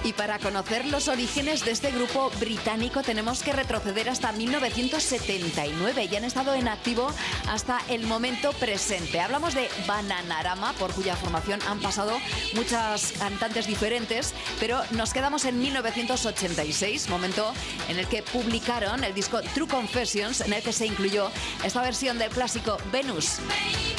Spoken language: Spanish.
Y para conocer los orígenes de este grupo británico tenemos que retroceder hasta 1979 y han estado en activo hasta el momento presente. Hablamos de Bananarama, por cuya formación han pasado muchas cantantes diferentes, pero nos quedamos en 1986, momento en el que publicaron el disco True Confessions, en el que se incluyó esta versión del clásico Venus.